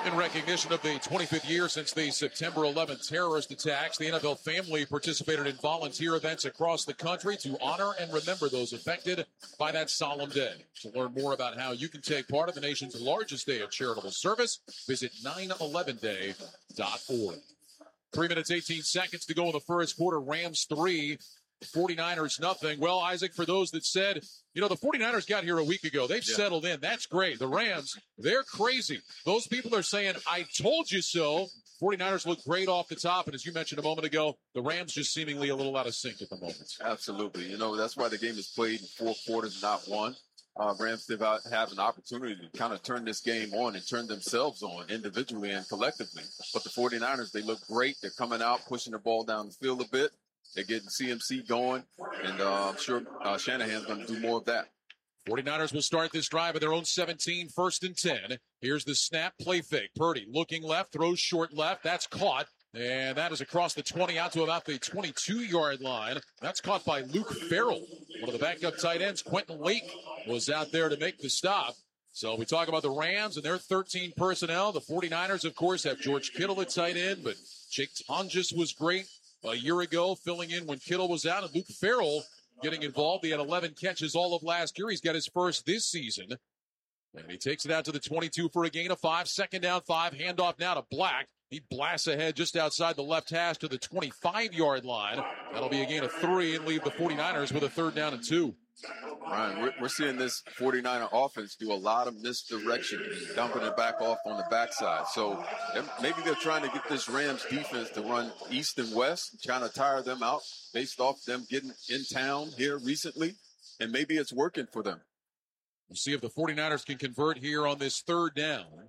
In recognition of the 25th year since the September 11th terrorist attacks, the NFL family participated in volunteer events across the country to honor and remember those affected by that solemn day. To learn more about how you can take part in the nation's largest day of charitable service, visit 911day.org. 3 minutes, 18 seconds to go in the first quarter. Rams 3, 49ers nothing. Well, Isaac, for those that said, the 49ers got here a week ago. They've settled in. That's great. The Rams, they're crazy. Those people are saying, I told you so. 49ers look great off the top. And as you mentioned a moment ago, the Rams just seemingly a little out of sync at the moment. Absolutely. That's why the game is played in 4 quarters, not one. Rams have an opportunity to kind of turn this game on and turn themselves on individually and collectively. But the 49ers, they look great. They're coming out, pushing the ball down the field a bit. They're getting CMC going, and I'm sure Shanahan's going to do more of that. 49ers will start this drive at their own 17, 1st and 10. Here's the snap, play fake. Purdy looking left, throws short left. That's caught, and that is across the 20 out to about the 22-yard line. That's caught by Luke Farrell, one of the backup tight ends. Quentin Lake was out there to make the stop. So we talk about the Rams and their 13 personnel. The 49ers, of course, have George Kittle at tight end, but Jake Tonjes was great a year ago, filling in when Kittle was out, and Luke Farrell getting involved. He had 11 catches all of last year. He's got his first this season. And he takes it out to the 22 for a gain of 5. 2nd down, 5. Handoff now to Black. He blasts ahead just outside the left hash to the 25-yard line. That'll be a gain of 3 and leave the 49ers with a 3rd down and 2. Ryan, we're seeing this 49er offense do a lot of misdirection and dumping it back off on the backside. So maybe they're trying to get this Rams defense to run east and west, trying to tire them out based off them getting in town here recently, and maybe it's working for them. We'll see if the 49ers can convert here on this 3rd down.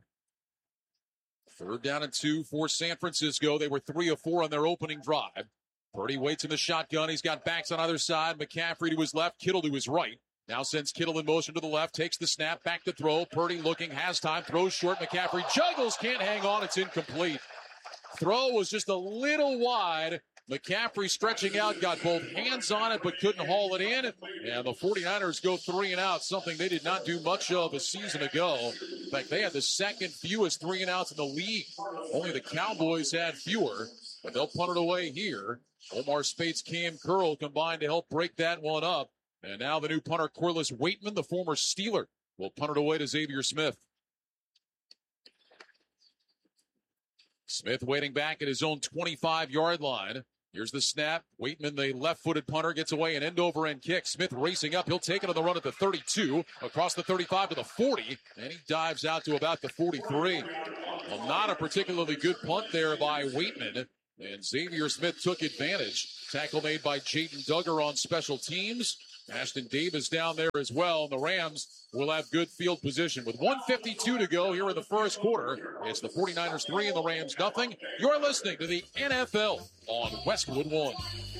3rd down and 2 for San Francisco. They were 3 of 4 on their opening drive. Purdy waits in the shotgun. He's got backs on either side. McCaffrey to his left, Kittle to his right. Now sends Kittle in motion to the left, takes the snap, back to throw. Purdy looking, has time, throws short. McCaffrey juggles, can't hang on. It's incomplete. Throw was just a little wide. McCaffrey stretching out, got both hands on it, but couldn't haul it in. And the 49ers go 3 and out, something they did not do much of a season ago. In fact, they had the 2nd fewest 3 and outs in the league. Only the Cowboys had fewer, but they'll punt it away here. Omar Spates, Cam Curl combined to help break that one up. And now the new punter, Corliss Waitman, the former Steeler, will punt it away to Xavier Smith. Smith waiting back at his own 25-yard line. Here's the snap. Waitman, the left-footed punter, gets away an end-over-end kick. Smith racing up. He'll take it on the run at the 32, across the 35 to the 40, and he dives out to about the 43. Well, not a particularly good punt there by Waitman, and Xavier Smith took advantage. Tackle made by Jaden Duggar on special teams. Ashton Davis down there as well, and the Rams will have good field position. With 1:52 to go here in the first quarter, it's the 49ers 3 and the Rams nothing. You're listening to the NFL on Westwood One.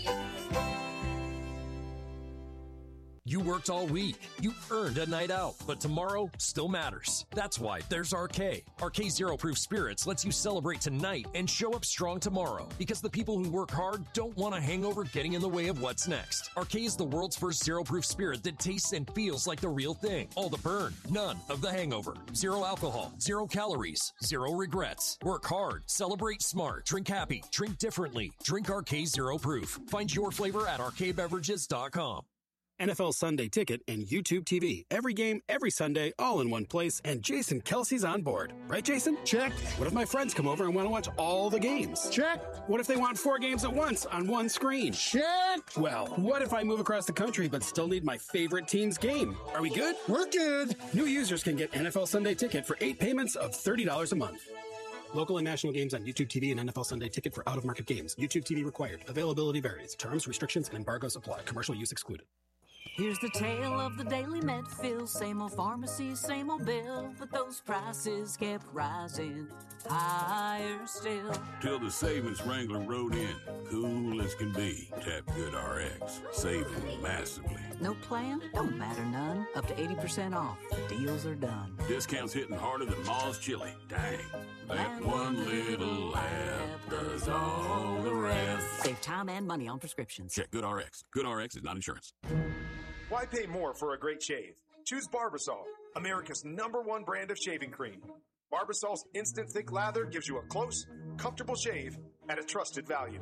You worked all week. You earned a night out, but tomorrow still matters. That's why there's RK. RK Zero Proof Spirits lets you celebrate tonight and show up strong tomorrow, because the people who work hard don't want a hangover getting in the way of what's next. RK is the world's first zero proof spirit that tastes and feels like the real thing. All the burn, none of the hangover. Zero alcohol, 0 calories, 0 regrets. Work hard, celebrate smart, drink happy, drink differently. Drink RK Zero Proof. Find your flavor at rkbeverages.com. NFL Sunday Ticket and YouTube TV. Every game, every Sunday, all in one place, and Jason Kelsey's on board. Right, Jason? Check. What if my friends come over and want to watch all the games? Check. What if they want 4 games at once on one screen? Check. Well, what if I move across the country but still need my favorite team's game? Are we good? We're good. New users can get NFL Sunday Ticket for 8 payments of $30 a month. Local and national games on YouTube TV and NFL Sunday Ticket for out-of-market games. YouTube TV required. Availability varies. Terms, restrictions, and embargoes apply. Commercial use excluded. Here's the tale of the daily Medfill. Same old pharmacy, same old bill, but those prices kept rising higher still. Till the savings wrangler rode in, cool as can be. Tap GoodRx, saving massively. No plan? Don't matter none. Up to 80% off. The deals are done. Discounts hitting harder than Ma's chili. Dang. That one little app does all the rest. Save time and money on prescriptions. Check GoodRx. GoodRx is not insurance. Why pay more for a great shave? Choose Barbasol. America's #1 brand of shaving cream. Barbasol's Instant Thick Lather gives you a close, comfortable shave at a trusted value.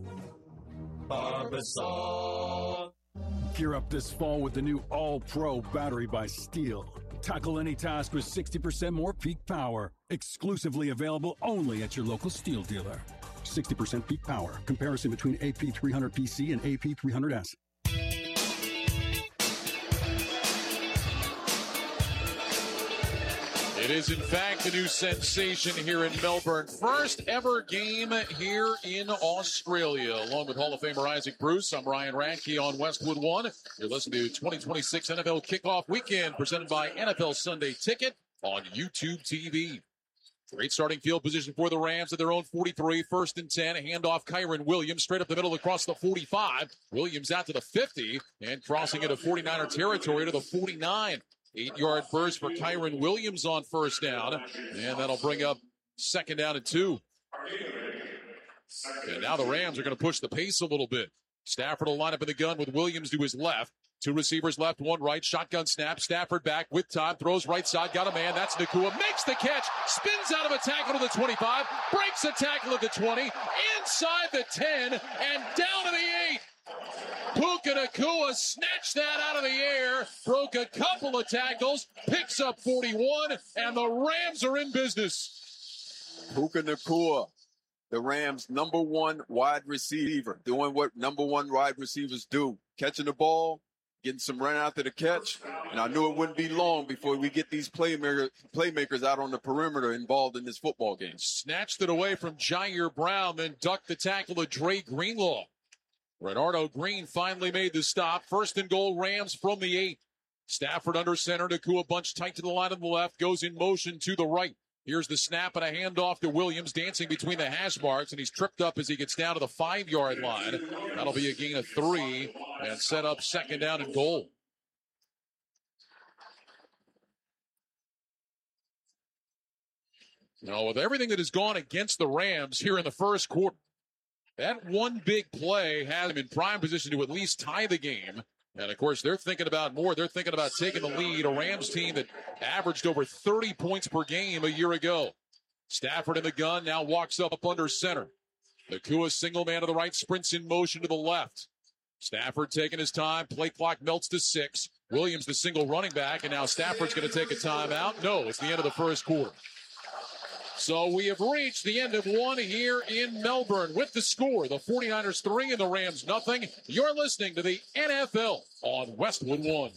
Barbasol. Gear up this fall with the new All-Pro battery by Steel. Tackle any task with 60% more peak power. Exclusively available only at your local Steel dealer. 60% peak power. Comparison between AP300PC and AP300S. It is, in fact, the new sensation here in Melbourne. First ever game here in Australia. Along with Hall of Famer Isaac Bruce, I'm Ryan Radke on Westwood One. You're listening to 2026 NFL Kickoff Weekend, presented by NFL Sunday Ticket on YouTube TV. Great starting field position for the Rams at their own 43. 1st and 10. A handoff, Kyren Williams, straight up the middle across the 45. Williams out to the 50 and crossing into 49er territory to the 49. 8-yard burst for Kyren Williams on 1st down. And that'll bring up 2nd down and 2. And now the Rams are going to push the pace a little bit. Stafford will line up in the gun with Williams to his left. 2 receivers left, 1 right. Shotgun snap. Stafford back with time. Throws right side. Got a man. That's Nacua. Makes the catch. Spins out of a tackle to the 25. Breaks a tackle at the 20. Inside the 10. And down to the 8. Puka Nacua snatched that out of the air. Broke a couple of tackles. Picks up 41. And the Rams are in business. Puka Nacua, the Rams' #1 wide receiver, doing what #1 wide receivers do. Catching the ball, getting some run after the catch, and I knew it wouldn't be long before we get these playmakers out on the perimeter involved in this football game. Snatched it away from Jair Brown, then ducked the tackle of Dre Greenlaw. Renardo Green finally made the stop. 1st and goal, Rams from the 8. Stafford under center. Nacua bunched tight to the line on the left, goes in motion to the right. Here's the snap and a handoff to Williams, dancing between the hash marks, and he's tripped up as he gets down to the 5-yard line. That'll be a gain of 3 and set up 2nd down and goal. Now, with everything that has gone against the Rams here in the first quarter, that one big play has them in prime position to at least tie the game. And, of course, they're thinking about more. They're thinking about taking the lead. A Rams team that averaged over 30 points per game a year ago. Stafford in the gun, now walks up under center. Nacua single man to the right, sprints in motion to the left. Stafford taking his time. Play clock melts to 6. Williams the single running back, and now Stafford's going to take a timeout. No, it's the end of the first quarter. So we have reached the end of one here in Melbourne with the score, the 49ers 3 and the Rams nothing. You're listening to the NFL on Westwood One.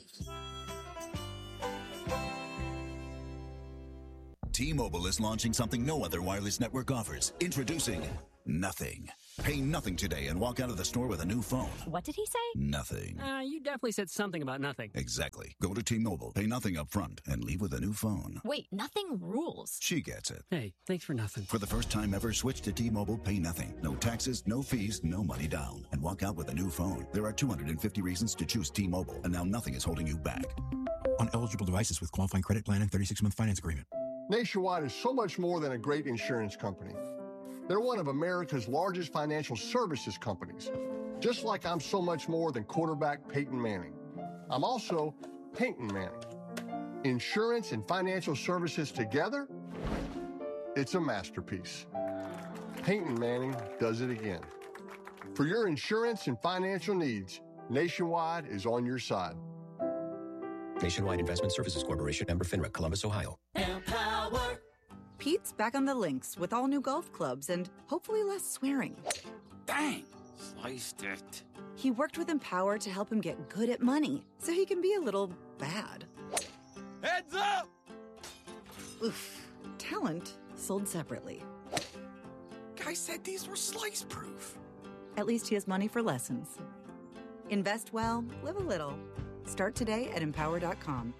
T-Mobile is launching something no other wireless network offers. Introducing Nothing. Pay nothing today and walk out of the store with a new phone. What did he say? Nothing. You definitely said something about nothing. Exactly. Go to T-Mobile, pay nothing up front, and leave with a new phone. Wait, nothing rules. She gets it. Hey, thanks for nothing. For the first time ever, switch to T-Mobile, pay nothing. No taxes, no fees, no money down. And walk out with a new phone. There are 250 reasons to choose T-Mobile, and now nothing is holding you back. On eligible devices with qualifying credit plan and 36-month finance agreement. Nationwide is so much more than a great insurance company. They're one of America's largest financial services companies. Just like I'm so much more than quarterback Peyton Manning. I'm also Peyton Manning. Insurance and financial services together, it's a masterpiece. Peyton Manning does it again. For your insurance and financial needs, Nationwide is on your side. Nationwide Investment Services Corporation, member FINRA, Columbus, Ohio. Empower. Pete's back on the links with all new golf clubs and hopefully less swearing. Dang, sliced it. He worked with Empower to help him get good at money so he can be a little bad. Heads up! Oof. Talent sold separately. Guy said these were slice proof. At least he has money for lessons. Invest well, live a little. Start today at empower.com.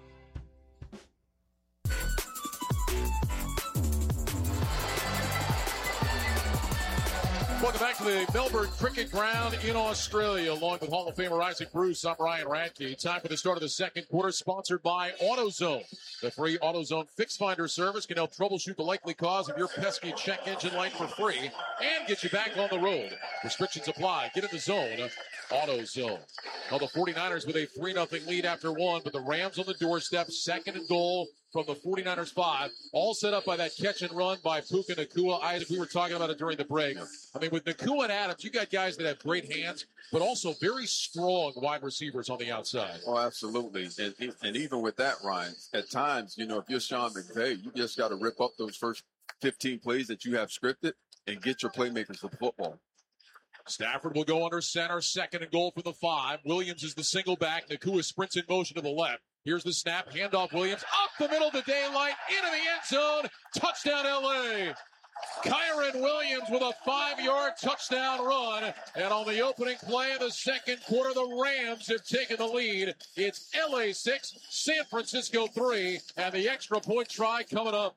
Welcome back to the Melbourne Cricket Ground in Australia, along with Hall of Famer Isaac Bruce. I'm Ryan Radke. Time for the start of the second quarter, sponsored by AutoZone. The free AutoZone Fix Finder service can help troubleshoot the likely cause of your pesky check engine light for free and get you back on the road. Restrictions apply. Get in the zone. AutoZone. Well, the 49ers with a 3-0 lead after one, but the Rams on the doorstep, 2nd and goal from the 49ers 5, all set up by that catch and run by Puka Nacua. Isaac, we were talking about it during the break. I mean, with Nacua and Adams, you got guys that have great hands, but also very strong wide receivers on the outside. Oh, absolutely. And even with that, Ryan, at times, you know, if you're Sean McVay, you just got to rip up those first 15 plays that you have scripted and get your playmakers the football. Stafford will go under center, 2nd and goal for the 5. Williams is the single back. Nacua sprints in motion to the left. Here's the snap, handoff Williams, up the middle of the daylight, into the end zone, touchdown LA. Kyren Williams with a 5-yard touchdown run. And on the opening play of the second quarter, the Rams have taken the lead. It's LA 6, San Francisco 3, and the extra point try coming up.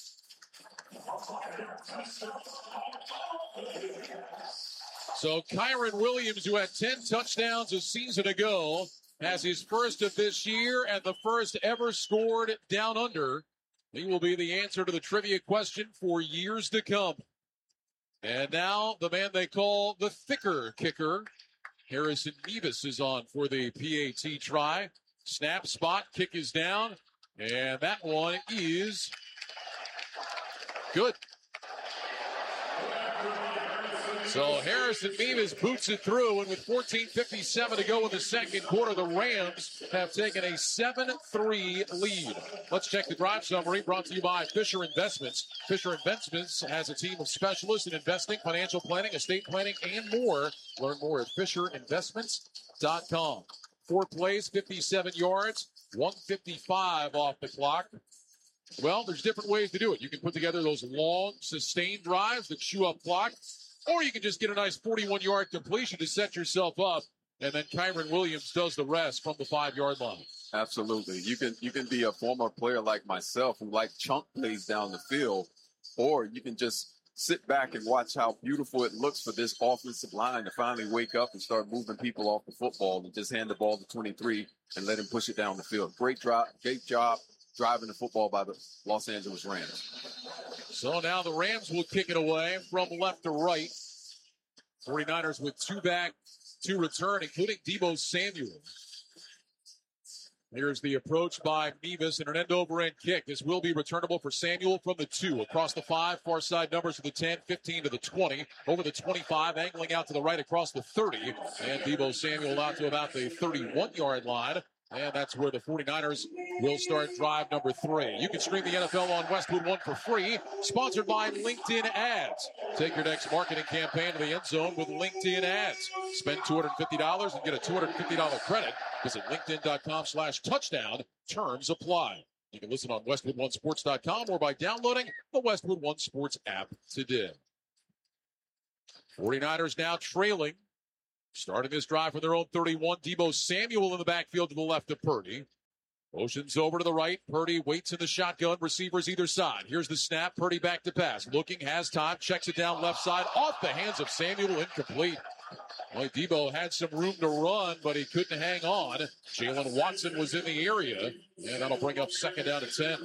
So Kyren Williams, who had 10 touchdowns a season ago, has his first of this year and the first ever scored down under. He will be the answer to the trivia question for years to come. And now the man they call the thicker kicker, Harrison Mevis, is on for the PAT try. Snap, spot, kick is down, and that one is good. So Harrison Mevis boots it through, and with 14:57 to go in the second quarter, the Rams have taken a 7-3 lead. Let's check the drive summary brought to you by Fisher Investments. Fisher Investments has a team of specialists in investing, financial planning, estate planning, and more. Learn more at FisherInvestments.com. 4 plays, 57 yards, 155 off the clock. Well, there's different ways to do it. You can put together those long, sustained drives that chew up clock, or you can just get a nice 41-yard completion to set yourself up, and then Kyren Williams does the rest from the 5-yard line. Absolutely. You can be a former player like myself who like chunk plays down the field, or you can just sit back and watch how beautiful it looks for this offensive line to finally wake up and start moving people off the football and just hand the ball to 23 and let him push it down the field. Great job driving the football by the Los Angeles Rams. So now the Rams will kick it away from left to right. 49ers with 2 back, 2 return, including Deebo Samuel. Here's the approach by Mevis and an end-over-end kick. This will be returnable for Samuel from the 2. Across the 5, far side numbers to the 10, 15 to the 20. Over the 25, angling out to the right across the 30. And Deebo Samuel out to about the 31-yard line. And that's where the 49ers will start drive number 3. You can stream the NFL on Westwood One for free. Sponsored by LinkedIn Ads. Take your next marketing campaign to the end zone with LinkedIn Ads. Spend $250 and get a $250 credit. Visit LinkedIn.com/touchdown. Terms apply. You can listen on WestwoodOneSports.com or by downloading the Westwood One Sports app today. 49ers now trailing. Starting this drive from their own 31, Deebo Samuel in the backfield to the left of Purdy. Motions over to the right. Purdy waits in the shotgun. Receivers either side. Here's the snap. Purdy back to pass. Looking, has time. Checks it down left side. Off the hands of Samuel. Incomplete. Well, Deebo had some room to run, but he couldn't hang on. Jalen Watson was in the area, and that'll bring up 2nd down to 10.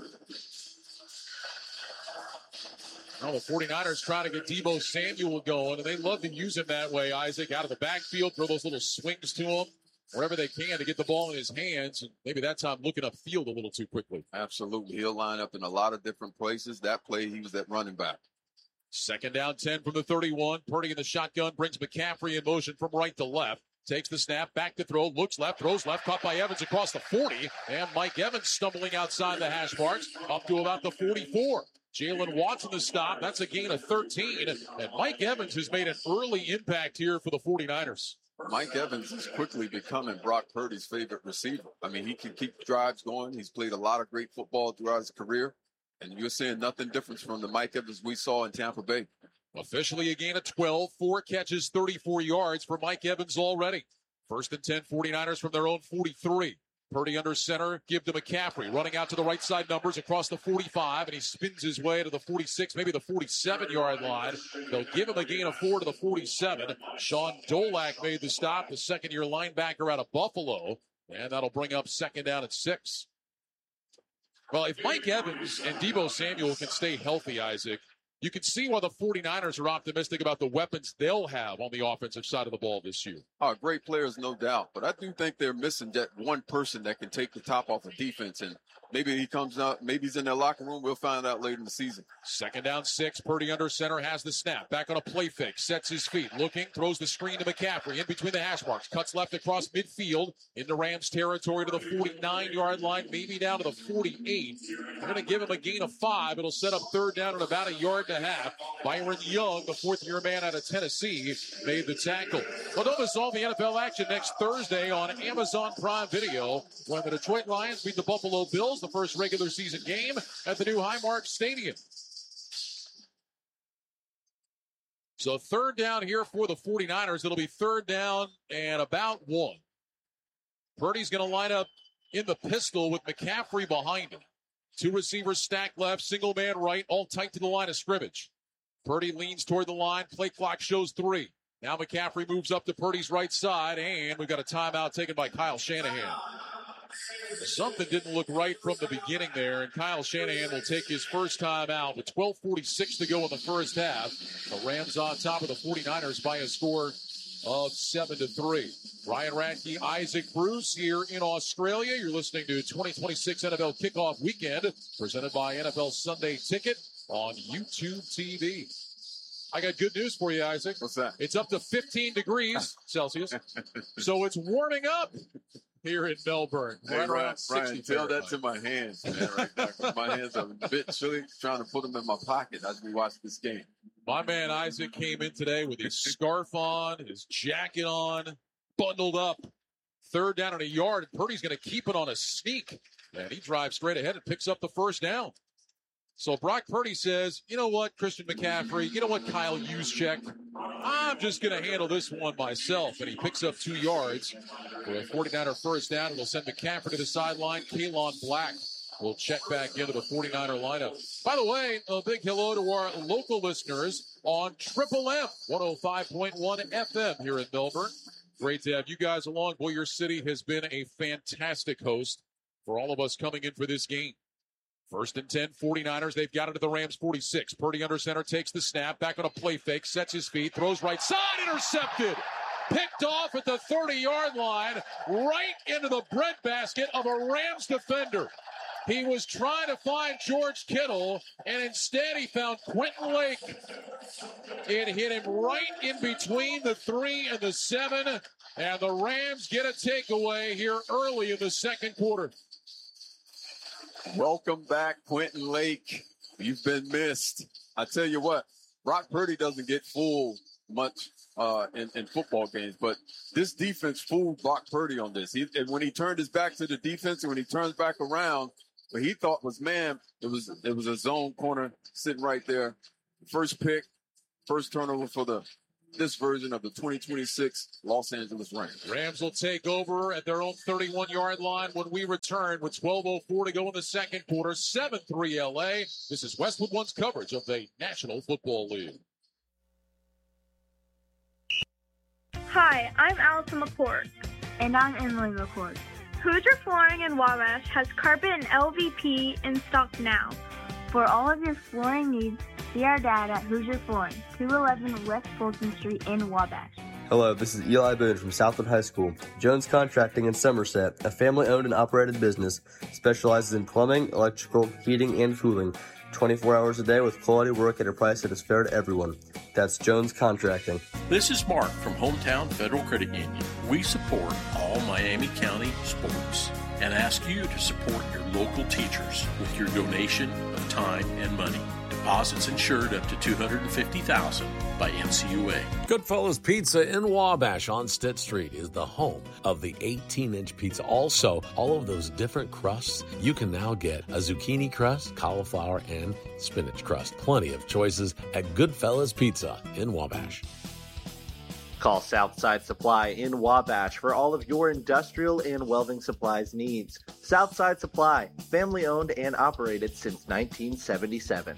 Now the 49ers try to get Deebo Samuel going, and they love to use him that way, Isaac, out of the backfield, throw those little swings to him, wherever they can to get the ball in his hands. And maybe that time looking upfield a little too quickly. Absolutely. He'll line up in a lot of different places. That play, he was that running back. 2nd down, 10 from the 31. Purdy in the shotgun brings McCaffrey in motion from right to left. Takes the snap, back to throw, looks left, throws left, caught by Evans across the 40. And Mike Evans stumbling outside the hash marks up to about the 44. Jalen Watson the stop. That's a gain of 13. And Mike Evans has made an early impact here for the 49ers. Mike Evans is quickly becoming Brock Purdy's favorite receiver. I mean, he can keep drives going. He's played a lot of great football throughout his career. And you're seeing nothing different from the Mike Evans we saw in Tampa Bay. Officially a gain of 12. 4 catches, 34 yards for Mike Evans already. 1st and 10, 49ers from their own 43. Purdy under center, give to McCaffrey, running out to the right side numbers across the 45, and he spins his way to the 46, maybe the 47-yard line. They'll give him a gain of 4 to the 47. Sean Dolak made the stop, the second-year linebacker out of Buffalo, and that'll bring up 2nd down at 6. Well, if Mike Evans and Deebo Samuel can stay healthy, Isaac, you can see why the 49ers are optimistic about the weapons they'll have on the offensive side of the ball this year. Oh, great players, no doubt. But I do think they're missing that one person that can take the top off of defense. And maybe he comes out, maybe he's in their locker room. We'll find out later in the season. 2nd down 6. Purdy under center has the snap. Back on a play fake. Sets his feet. Looking. Throws the screen to McCaffrey. In between the hash marks. Cuts left across midfield. Into Rams territory to the 49-yard line. Maybe down to the 48. They're going to give him a gain of 5. It'll set up 3rd down at about 1.5 yards. Byron Young, the 4th-year man out of Tennessee, made the tackle. Well, don't miss all the NFL action next Thursday on Amazon Prime Video when the Detroit Lions beat the Buffalo Bills, the first regular season game at the new Highmark Stadium. So 3rd down here for the 49ers. It'll be 3rd down and about 1. Purdy's going to line up in the pistol with McCaffrey behind him. 2 receivers stacked left, single man right, all tight to the line of scrimmage. Purdy leans toward the line. Play clock shows 3. Now McCaffrey moves up to Purdy's right side, and we've got a timeout taken by Kyle Shanahan. Something didn't look right from the beginning there, and Kyle Shanahan will take his first time out with 12:46 to go in the first half. The Rams on top of the 49ers by a score of 7-3. Ryan Radke, Isaac Bruce here in Australia. You're listening to 2026 NFL Kickoff Weekend, presented by NFL Sunday Ticket on YouTube TV. I got good news for you, Isaac. What's that? It's up to 15 degrees Celsius, so it's warming up here in Melbourne. Hey, Ryan, tell that to my hands, man, right now. My hands are a bit chilly, trying to put them in my pocket as we watch this game. My man Isaac came in today with his scarf on, his jacket on, bundled up. 3rd down and 1 yard. Purdy's going to keep it on a sneak. And he drives straight ahead and picks up the 1st down. So Brock Purdy says, you know what, Christian McCaffrey, you know what, Kyle Juszczyk, I'm just going to handle this one myself. And he picks up 2 yards for a 49er 1st down. It'll send McCaffrey to the sideline. Kalon Black will check back into the 49er lineup. By the way, a big hello to our local listeners on Triple M 105.1 FM here in Melbourne. Great to have you guys along. Boyer City has been a fantastic host for all of us coming in for this game. 1st and 10, 49ers. They've got it at the Rams 46. Purdy under center takes the snap. Back on a play fake. Sets his feet. Throws right side. Intercepted. Picked off at the 30-yard line. Right into the breadbasket of a Rams defender. He was trying to find George Kittle, and instead he found Quentin Lake. It hit him right in between the 3 and the 7, and the Rams get a takeaway here early in the 2nd quarter. Welcome back, Quentin Lake. You've been missed. I tell you what, Brock Purdy doesn't get fooled much in football games, but this defense fooled Brock Purdy on this. And when he turned his back to the defense and when he turns back around, what he thought was man, it was a zone corner sitting right there. First pick, first turnover for this version of the 2026 Los Angeles Rams. Rams will take over at their own 31-yard line when we return with 12:04 to go in the 2nd quarter. 7-3 LA. This is Westwood One's coverage of the National Football League. Hi, I'm Allison McCord. And I'm Emily McCord. Hoosier Flooring in Wabash has carpet and LVP in stock now. For all of your flooring needs, see our dad at Hoosier Flooring, 211 West Fulton Street in Wabash. Hello, this is Eli Boone from Southwood High School. Jones Contracting in Somerset, a family-owned and operated business, specializes in plumbing, electrical, heating, and cooling, 24 hours a day with quality work at a price that is fair to everyone. That's Jones Contracting. This is Mark from Hometown Federal Credit Union. We support all Miami County sports and ask you to support your local teachers with your donation of time and money. Deposits insured up to $250,000 by NCUA. Goodfellas Pizza in Wabash on Stitt Street is the home of the 18-inch pizza. Also, all of those different crusts. You can now get a zucchini crust, cauliflower, and spinach crust. Plenty of choices at Goodfellas Pizza in Wabash. Call Southside Supply in Wabash for all of your industrial and welding supplies needs. Southside Supply, family owned and operated since 1977.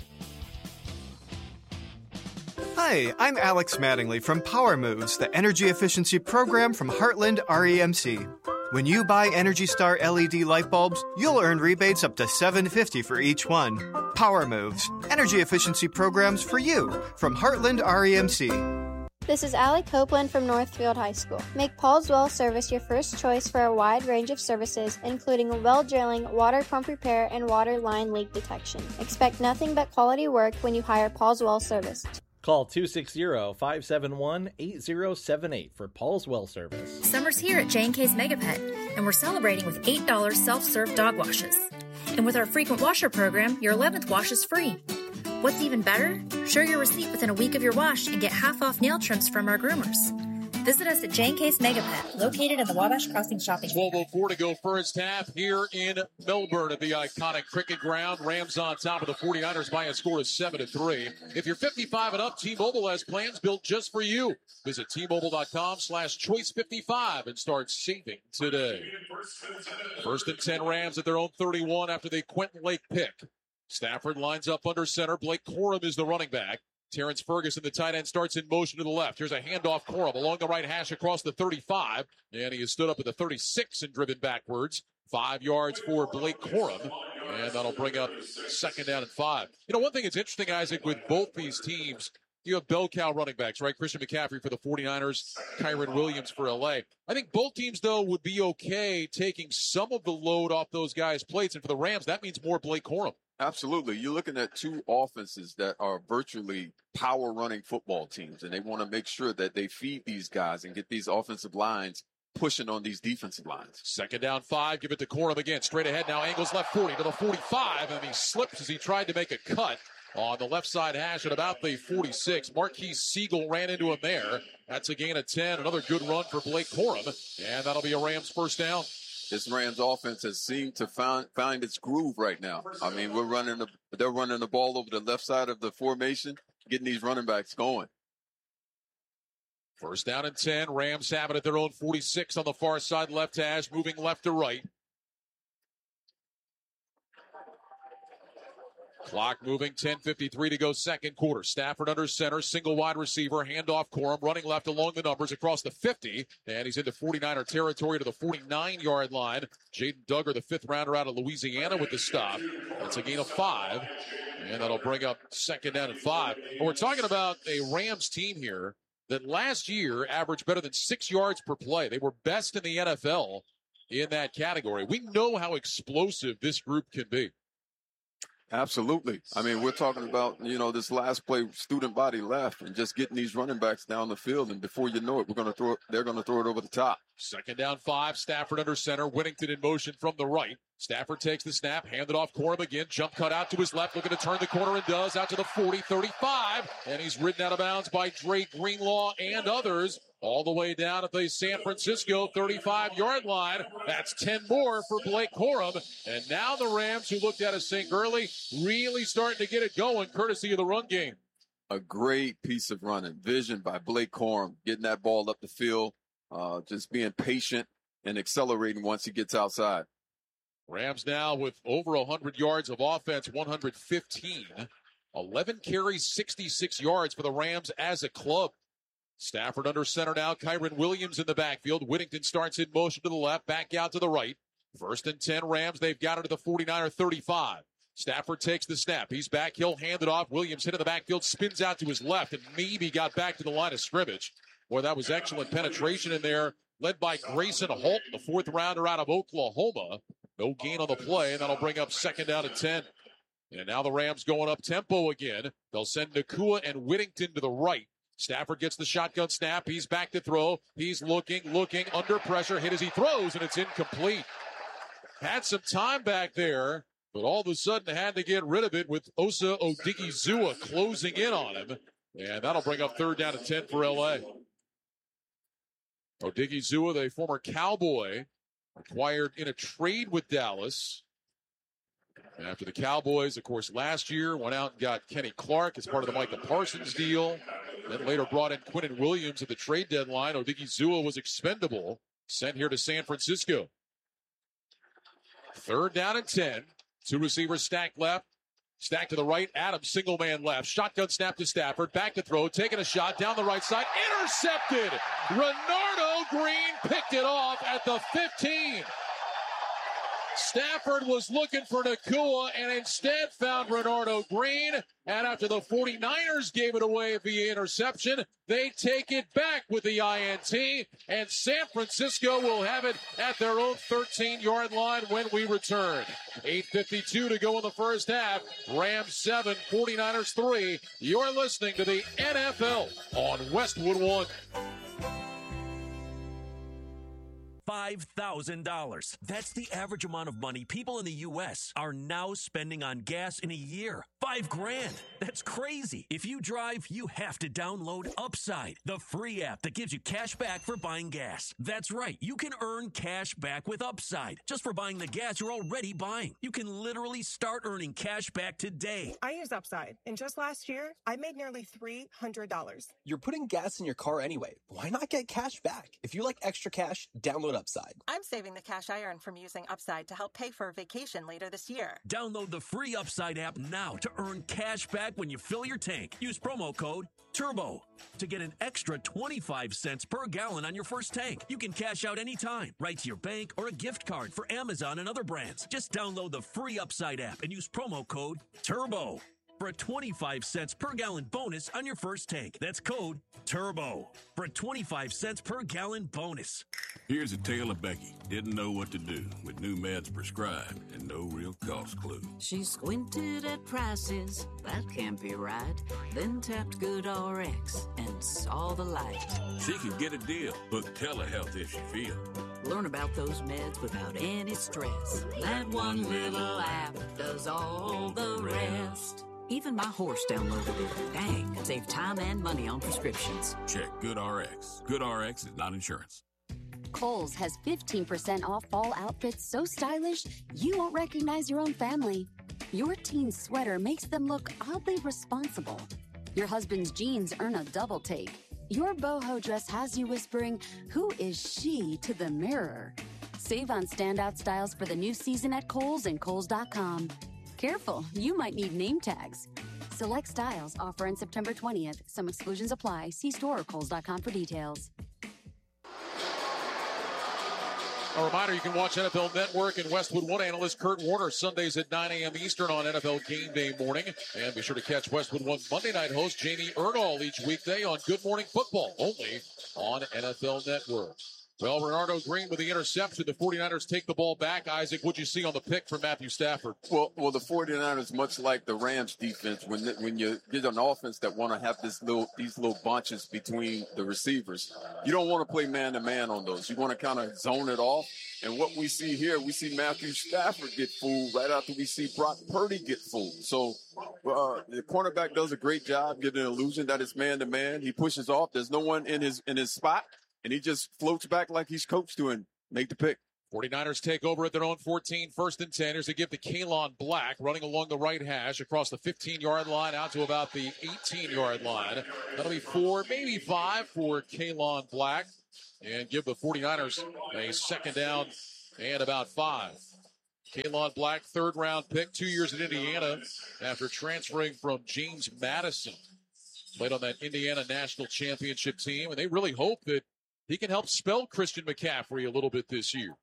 Hi, I'm Alex Mattingly from Power Moves, the energy efficiency program from Heartland REMC. When you buy Energy Star LED light bulbs, you'll earn rebates up to $750 for each one. Power Moves, energy efficiency programs for you from Heartland REMC. This is Allie Copeland from Northfield High School. Make Paul's Well Service your first choice for a wide range of services, including well drilling, water pump repair, and water line leak detection. Expect nothing but quality work when you hire Paul's Well Service. Call 260-571-8078 for Paul's Well Service. Summer's here at J&K's Megapet, and we're celebrating with $8 self-serve dog washes. And with our frequent washer program, your 11th wash is free. What's even better? Show your receipt within a week of your wash and get half off nail trims from our groomers. Visit us at J&K's Megapet, located in the Wabash Crossing Shopping Center. 12:04 to go first half here in Melbourne at the iconic Cricket Ground. Rams on top of the 49ers by a score of 7-3. If you're 55 and up, T-Mobile has plans built just for you. Visit T-Mobile.com/choice55 and start saving today. First and 10 Rams at their own 31 after the Quentin Lake pick. Stafford lines up under center. Blake Corum is the running back. Terrence Ferguson, the tight end, starts in motion to the left. Here's a handoff. Corum along the right hash across the 35. And he is stood up at the 36 and driven backwards. 5 yards for Blake Corum. And that'll bring up second down and 5. You know, one thing that's interesting, Isaac, with both these teams, you have bell cow running backs, right? Christian McCaffrey for the 49ers, Kyren Williams for LA. I think both teams, though, would be okay taking some of the load off those guys' plates. And for the Rams, that means more Blake Corum. Absolutely. You're looking at two offenses that are virtually power running football teams, and they want to make sure that they feed these guys and get these offensive lines pushing on these defensive lines. Second down 5. Give it to Corum again. Straight ahead now. Angles left 40 to the 45, and he slips as he tried to make a cut on the left side hash at about the 46. Marquise Siegel ran into him there. That's a gain of 10. Another good run for Blake Corum, and that'll be a Rams first down. This Rams offense has seemed to find its groove right now. I mean, they're running the ball over the left side of the formation, getting these running backs going. First down and 10. Rams have it at their own 46 on the far side left hash, moving left to right. Clock moving, 10:53 to go second quarter. Stafford under center, single wide receiver, handoff Corum, running left along the numbers across the 50, and he's into 49er territory to the 49-yard line. Jaden Duggar, the fifth rounder out of Louisiana with the stop. That's a gain of 5, and that'll bring up second down and 5. But we're talking about a Rams team here that last year averaged better than 6 yards per play. They were best in the NFL in that category. We know how explosive this group can be. Absolutely. I mean, we're talking about, this last play, student body left and just getting these running backs down the field. And before you know it, they're going to throw it over the top. Second down 5, Stafford under center, Whittington in motion from the right. Stafford takes the snap, handed off Corum again, jump cut out to his left, looking to turn the corner and does, out to the 40, 35, and he's ridden out of bounds by Drake Greenlaw and others, all the way down at the San Francisco 35-yard line. That's 10 more for Blake Corum, and now the Rams, who looked at us saying early, really starting to get it going, courtesy of the run game. A great piece of running, vision by Blake Corum, getting that ball up the field, just being patient and accelerating once he gets outside. Rams now with over 100 yards of offense, 115. 11 carries, 66 yards for the Rams as a club. Stafford under center now. Kyren Williams in the backfield. Whittington starts in motion to the left, back out to the right. First and 10 Rams. They've got it to the 49er 35. Stafford takes the snap. He's back. He'll hand it off. Williams hit in the backfield, spins out to his left, and maybe got back to the line of scrimmage. Boy, that was excellent penetration in there, led by Grayson Holt, the fourth rounder out of Oklahoma. No gain on the play, and that'll bring up second down and 10. And now the Rams going up tempo again. They'll send Nacua and Whittington to the right. Stafford gets the shotgun snap. He's back to throw. He's looking, under pressure. Hit as he throws, and it's incomplete. Had some time back there, but all of a sudden had to get rid of it with Osa Odigizua closing in on him. And that'll bring up third down and 10 for L.A. Odigizua, the former Cowboy, acquired in a trade with Dallas. After the Cowboys, of course, last year went out and got Kenny Clark as part of the Micah Parsons deal. Then later brought in Quinnen Williams at the trade deadline. Odigizua was expendable, sent here to San Francisco. Third down and 10. Two receivers stacked left. Stacked to the right. Adams, single man left. Shotgun snap to Stafford. Back to throw. Taking a shot down the right side. Intercepted. Renardo Green picked it off at the 15. Stafford was looking for Nacua and instead found Renardo Green. And after the 49ers gave it away via interception, they take it back with the INT. And San Francisco will have it at their own 13-yard line when we return. 8:52 to go in the first half. Rams 7, 49ers 3. You're listening to the NFL on Westwood One. $5,000. That's the average amount of money people in the U.S. are now spending on gas in a year. $5,000. That's crazy. If you drive, you have to download Upside, the free app that gives you cash back for buying gas. That's right. You can earn cash back with Upside just for buying the gas you're already buying. You can literally start earning cash back today. I use Upside, and just last year, I made nearly $300. You're putting gas in your car anyway. Why not get cash back? If you like extra cash, download Upside. I'm saving the cash I earn from using Upside to help pay for a vacation later this year. Download the free Upside app now to earn cash back when you fill your tank. Use promo code TURBO to get an extra 25 cents per gallon on your first tank. You can cash out anytime, right to your bank or a gift card for Amazon and other brands. Just download the free Upside app and use promo code TURBO for a 25 cents per gallon bonus on your first tank. That's code TURBO for a 25 cents per gallon bonus. Here's a tale of Becky. Didn't know what to do with new meds prescribed and no real cost clue. She squinted at prices, that can't be right. Then tapped GoodRx and saw the light. She could get a deal. Book telehealth if she feel. Learn about those meds without any stress. That one little app does all the rest. Even my horse downloaded it. Dang, save time and money on prescriptions. Check GoodRx. GoodRx is not insurance. Kohl's has 15% off fall outfits so stylish you won't recognize your own family. Your teen's sweater makes them look oddly responsible. Your husband's jeans earn a double take. Your boho dress has you whispering, "Who is she?" to the mirror. Save on standout styles for the new season at Kohl's and Kohl's.com. Careful, you might need name tags. Select styles offer on September 20th. Some exclusions apply. See store or Kohl's.com for details. A reminder, you can watch NFL Network and Westwood One analyst Kurt Warner Sundays at 9 a.m. Eastern on NFL Game Day morning. And be sure to catch Westwood One Monday night host Jamie Erdahl each weekday on Good Morning Football, only on NFL Network. Well, Renardo Green with the interception. The 49ers take the ball back. Isaac, what'd you see on the pick from Matthew Stafford? Well, the 49ers, much like the Rams defense, when you get an offense that want to have these little bunches between the receivers, you don't want to play man-to-man on those. You want to kind of zone it off. And what we see here, we see Matthew Stafford get fooled right after we see Brock Purdy get fooled. So the cornerback does a great job getting an illusion that it's man-to-man. He pushes off. There's no one in his spot. And he just floats back like he's coached to and make the pick. 49ers take over at their own 14, 1st and 10. Here's a give to Kalon Black, running along the right hash across the 15-yard line out to about the 18-yard line. That'll be 4, maybe 5 for Kalon Black. And give the 49ers a second down and about 5. Kalon Black, 3rd-round pick, 2 years in Indiana after transferring from James Madison. Played on that Indiana national championship team, and they really hope that he can help spell Christian McCaffrey a little bit this year.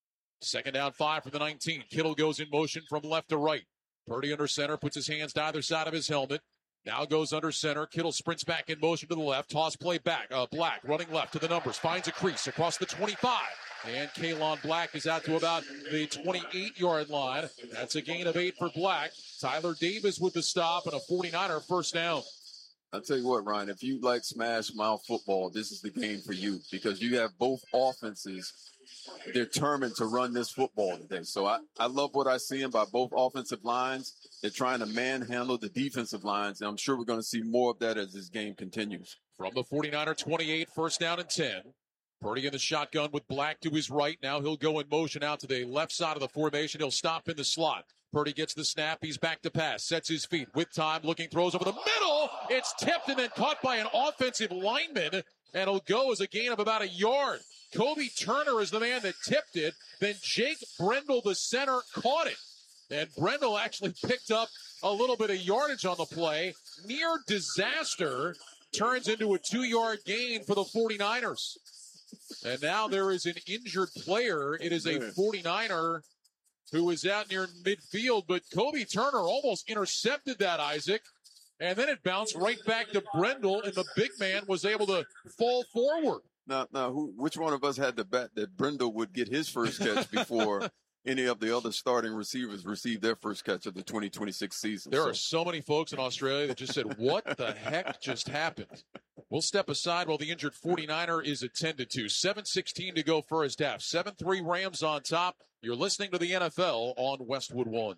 2nd down, 5 for the 19. Kittle goes in motion from left to right. Purdy under center, puts his hands to either side of his helmet. Now goes under center. Kittle sprints back in motion to the left. Toss play back. Black running left to the numbers. Finds a crease across the 25. And Kalon Black is out to about the 28-yard line. That's a gain of 8 for Black. Tyler Davis with the stop and a 49er first down. I'll tell you what, Ryan, if you like smash mouth football, this is the game for you because you have both offenses determined to run this football today. So I love what I see by both offensive lines. They're trying to manhandle the defensive lines, and I'm sure we're going to see more of that as this game continues. From the 49er 28, 1st down and 10. Purdy in the shotgun with Black to his right. Now he'll go in motion out to the left side of the formation. He'll stop in the slot. Purdy gets the snap. He's back to pass. Sets his feet with time. Looking, throws over the middle. It's tipped and then caught by an offensive lineman. And it'll go as a gain of about a yard. Kobe Turner is the man that tipped it. Then Jake Brendel, the center, caught it. And Brendel actually picked up a little bit of yardage on the play. Near disaster turns into a 2-yard gain for the 49ers. And now there is an injured player. It is a 49er who is out near midfield, but Kobe Turner almost intercepted that, Isaac. And then it bounced right back to Brendel, and the big man was able to fall forward. Now, which one of us had to bet that Brendel would get his first catch before any of the other starting receivers received their first catch of the 2026 season? There are so many folks in Australia that just said, what the heck just happened? We'll step aside while the injured 49er is attended to. 7:16 to go first half. 7-3 Rams on top. You're listening to the NFL on Westwood One.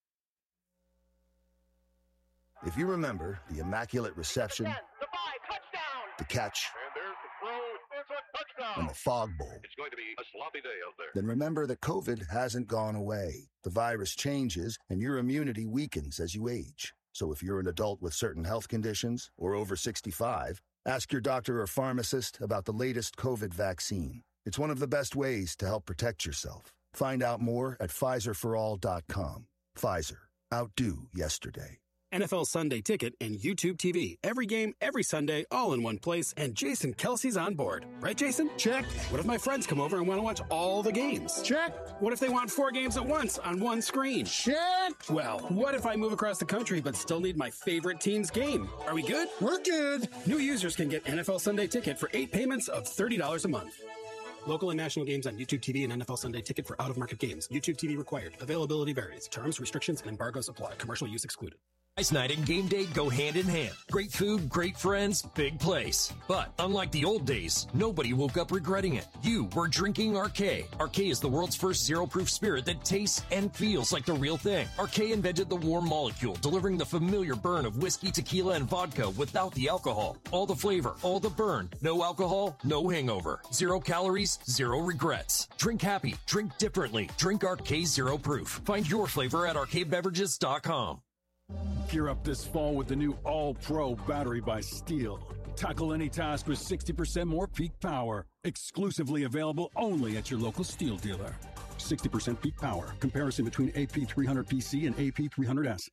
If you remember the immaculate reception, the catch, and the fog bowl, it's going to be a sloppy day out there. Then remember that COVID hasn't gone away. The virus changes, and your immunity weakens as you age. So if you're an adult with certain health conditions or over 65, ask your doctor or pharmacist about the latest COVID vaccine. It's one of the best ways to help protect yourself. Find out more at PfizerForAll.com. Pfizer. Outdo yesterday. NFL Sunday Ticket and YouTube TV. Every game, every Sunday, all in one place, and Jason Kelsey's on board. Right, Jason? Check. What if my friends come over and want to watch all the games? Check. What if they want 4 games at once on one screen? Check. Well, what if I move across the country but still need my favorite team's game? Are we good? We're good. New users can get NFL Sunday Ticket for 8 payments of $30 a month. Local and national games on YouTube TV and NFL Sunday Ticket for out-of-market games. YouTube TV required. Availability varies. Terms, restrictions, and embargoes apply. Commercial use excluded. Ice night and game day go hand in hand. Great food, great friends, big place. But unlike the old days, nobody woke up regretting it. You were drinking Arcay. Arcay is the world's first zero-proof spirit that tastes and feels like the real thing. Arcay invented the warm molecule, delivering the familiar burn of whiskey, tequila, and vodka without the alcohol. All the flavor, all the burn. No alcohol, no hangover. 0 calories, 0 regrets. Drink happy, drink differently. Drink Arcay Zero Proof. Find your flavor at arcaybeverages.com. Gear up this fall with the new All-Pro battery by Steel. Tackle any task with 60% more peak power. Exclusively available only at your local Steel dealer. 60% peak power. Comparison between AP300PC and AP300S.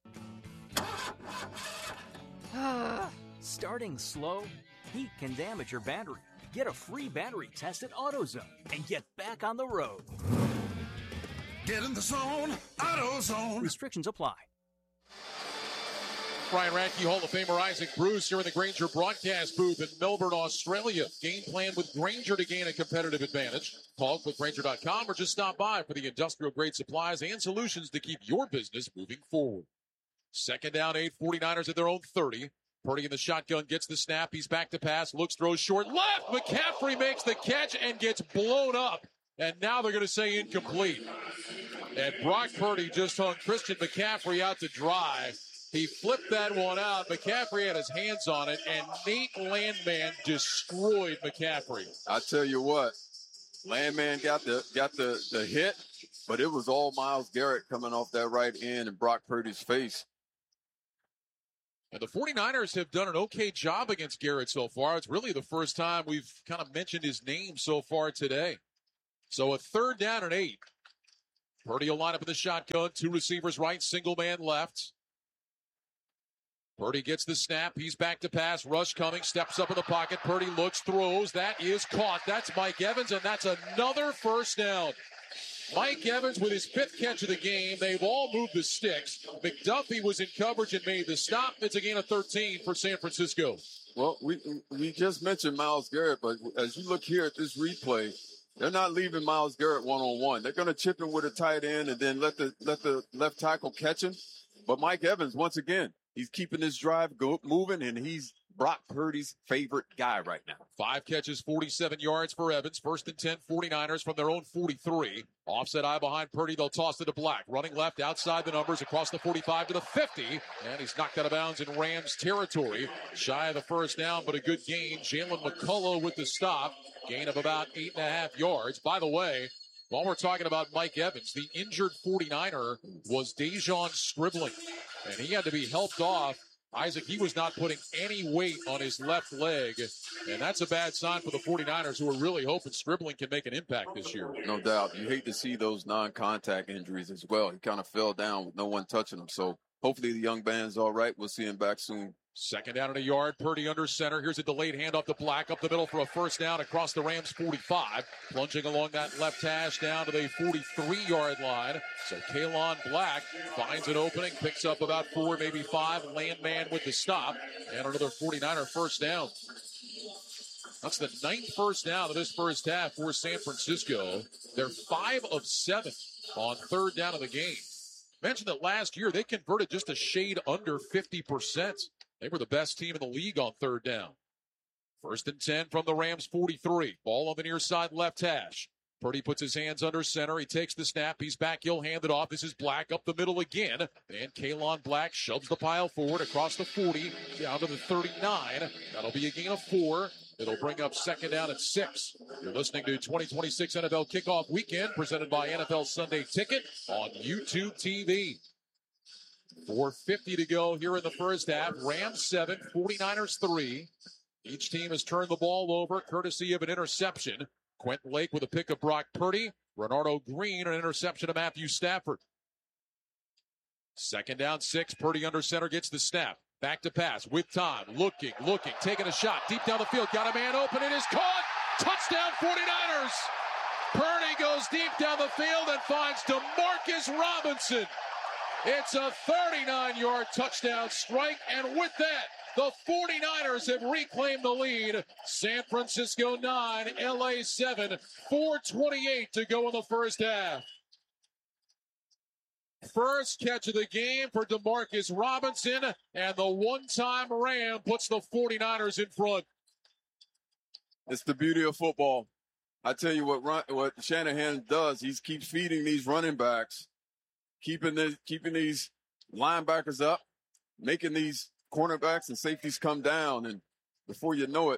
Starting slow? Heat can damage your battery. Get a free battery test at AutoZone and get back on the road. Get in the zone, AutoZone. Restrictions apply. Ryan Radke, Hall of Famer Isaac Bruce here in the Grainger broadcast booth in Melbourne, Australia. Game plan with Grainger to gain a competitive advantage. Call clickgrainger.com or just stop by for the industrial-grade supplies and solutions to keep your business moving forward. Second down, 8, 49ers at their own 30. Purdy in the shotgun, gets the snap. He's back to pass, looks, throws short left. McCaffrey makes the catch and gets blown up. And now they're going to say incomplete. And Brock Purdy just hung Christian McCaffrey out to dry. He flipped that one out. McCaffrey had his hands on it, and Nate Landman destroyed McCaffrey. I tell you what, Landman got the hit, but it was all Myles Garrett coming off that right end in Brock Purdy's face. And the 49ers have done an okay job against Garrett so far. It's really the first time we've kind of mentioned his name so far today. So a third down and 8. Purdy will line up in the shotgun. 2 receivers right, single man left. Purdy gets the snap. He's back to pass. Rush coming. Steps up in the pocket. Purdy looks, throws. That is caught. That's Mike Evans, and that's another first down. Mike Evans with his 5th catch of the game. They've all moved the sticks. McDuffie was in coverage and made the stop. It's a gain of 13 for San Francisco. Well, we just mentioned Myles Garrett, but as you look here at this replay, they're not leaving Myles Garrett one-on-one. They're going to chip him with a tight end and then let the left tackle catch him. But Mike Evans, once again, he's keeping his drive moving, and he's Brock Purdy's favorite guy right now. 5 catches, 47 yards for Evans. First and 10, 49ers from their own 43. Offset eye behind Purdy. They'll toss it to Black. Running left outside the numbers across the 45 to the 50. And he's knocked out of bounds in Rams territory. Shy of the first down, but a good gain. Jalen McCullough with the stop. Gain of about 8.5 yards. By the way, while we're talking about Mike Evans, the injured 49er was Dejon Scribbling. And he had to be helped off. Isaac, he was not putting any weight on his left leg. And that's a bad sign for the 49ers, who are really hoping Scribbling can make an impact this year. No doubt. You hate to see those non-contact injuries as well. He kind of fell down with no one touching him. So hopefully the young man's all right. We'll see him back soon Second down and a yard. Purdy under center. Here's a delayed handoff to Black up the middle for a first down across the Rams 45. Plunging along that left hash down to the 43-yard line. So Kaelon Black finds an opening, picks up about 4, maybe 5. Landman with the stop. And another 49er first down. That's the 9th first down of this first half for San Francisco. They're 5 of 7 on third down of the game. Mentioned that last year they converted just a shade under 50%. They were the best team in the league on third down. First and 10 from the Rams 43. Ball on the near side left hash. Purdy puts his hands under center. He takes the snap. He's back. He'll hand it off. This is Black up the middle again. And Kaelon Black shoves the pile forward across the 40 down to the 39. That'll be a gain of 4. It'll bring up second down at 6. You're listening to 2026 NFL Kickoff Weekend presented by NFL Sunday Ticket on YouTube TV. 4:50 to go here in the first half. Rams 7, 49ers 3. Each team has turned the ball over courtesy of an interception. Quentin Lake with a pick of Brock Purdy. Renardo Green, an interception of Matthew Stafford. Second down 6. Purdy under center gets the snap. Back to pass with time. Looking, taking a shot. Deep down the field. Got a man open. It is caught. Touchdown 49ers. Purdy goes deep down the field and finds DeMarcus Robinson. It's a 39-yard touchdown strike, and with that, the 49ers have reclaimed the lead. San Francisco 9, LA 7, 4:28 to go in the first half. First catch of the game for DeMarcus Robinson, and the one-time Ram puts the 49ers in front. It's the beauty of football. I tell you what Shanahan does, he keeps feeding these running backs, keeping these linebackers up, making these cornerbacks and safeties come down, and before you know it.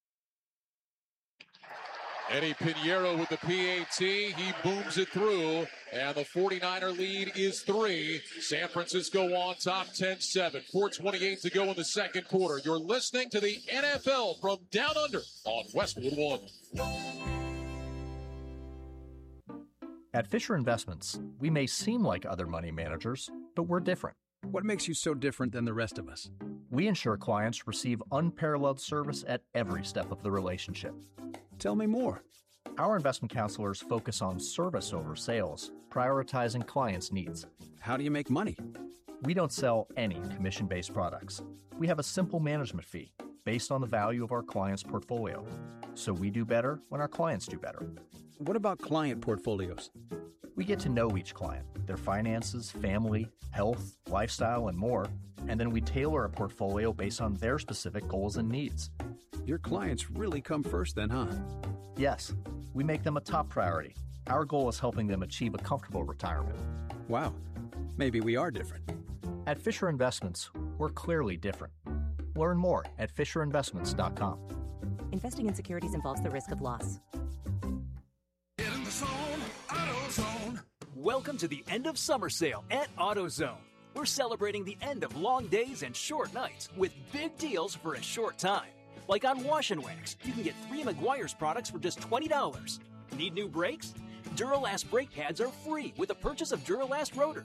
Eddie Pinheiro with the PAT. He booms it through, and the 49er lead is 3. San Francisco on top 10-7. 4:28 to go in the second quarter. You're listening to the NFL from Down Under on Westwood One. At Fisher Investments, we may seem like other money managers, but we're different. What makes you so different than the rest of us? We ensure clients receive unparalleled service at every step of the relationship. Tell me more. Our investment counselors focus on service over sales, prioritizing clients' needs. How do you make money? We don't sell any commission-based products. We have a simple management fee based on the value of our clients' portfolio. So we do better when our clients do better. What about client portfolios? We get to know each client, their finances, family, health, lifestyle, and more, and then we tailor a portfolio based on their specific goals and needs. Your clients really come first then, huh? Yes, we make them a top priority. Our goal is helping them achieve a comfortable retirement. Wow, maybe we are different. At Fisher Investments, we're clearly different. Learn more at FisherInvestments.com. Investing in securities involves the risk of loss. Get in the zone, AutoZone. Welcome to the end of summer sale at AutoZone. We're celebrating the end of long days and short nights with big deals for a short time. Like on Wash and Wax, you can get 3 Meguiar's products for just $20. Need new brakes? Duralast brake pads are free with the purchase of Duralast Rotor.